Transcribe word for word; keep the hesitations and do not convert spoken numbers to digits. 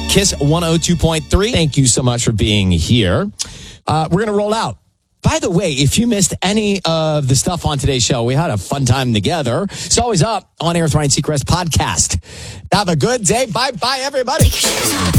Kiss one oh two point three. Thank you so much for being here. Uh, we're going to roll out. By the way, if you missed any of the stuff on today's show, we had a fun time together. It's always up on Air with Ryan Seacrest podcast. Have a good day. Bye-bye, everybody.